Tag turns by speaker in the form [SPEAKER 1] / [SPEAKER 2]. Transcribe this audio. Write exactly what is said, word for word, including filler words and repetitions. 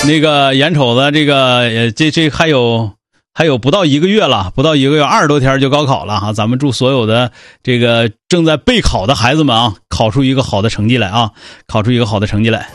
[SPEAKER 1] 那个眼瞅着这个这这还有还有不到一个月了，不到一个月，二十多天就高考了哈。咱们祝所有的这个正在备考的孩子们啊，考出一个好的成绩来啊，考出一个好的成绩来。